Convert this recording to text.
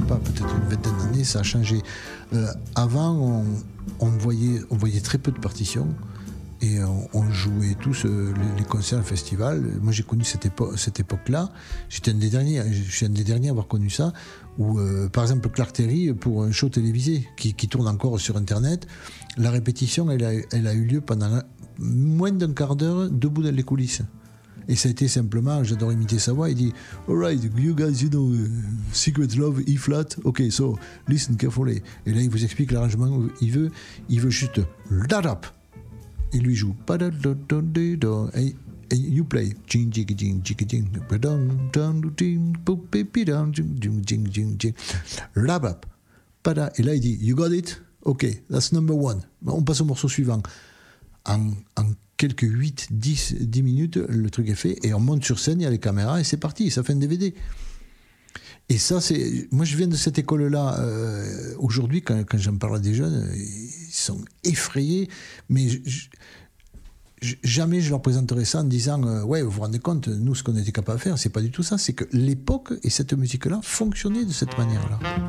pas, peut-être une vingtaine d'années, ça a changé. Avant, on voyait très peu de partitions. Et on jouait tous les concerts, le festival. Moi, j'ai connu cette époque-là. Je suis un des derniers à avoir connu ça. Où, par exemple, Clark Terry, pour un show télévisé qui tourne encore sur Internet, la répétition, elle a eu lieu pendant moins d'un quart d'heure, debout dans les coulisses. Et ça a été simplement, j'adore imiter sa voix, il dit « Alright, you guys, you know, Secret Love, E flat, ok, so, listen carefully. » Et là, il vous explique l'arrangement, il veut juste « that up ». Il lui joue et you play et là il dit you got it, ok, that's number one. On passe au morceau suivant. En quelques 10 minutes le truc est fait et on monte sur scène, il y a les caméras et c'est parti, ça fait un DVD. Et ça, moi je viens de cette école-là. Aujourd'hui, quand j'en parle à des jeunes, ils sont effrayés, mais jamais je leur présenterai ça en disant ouais, vous vous rendez compte, nous ce qu'on était capable de faire, c'est pas du tout ça, c'est que l'époque et cette musique-là fonctionnaient de cette manière-là.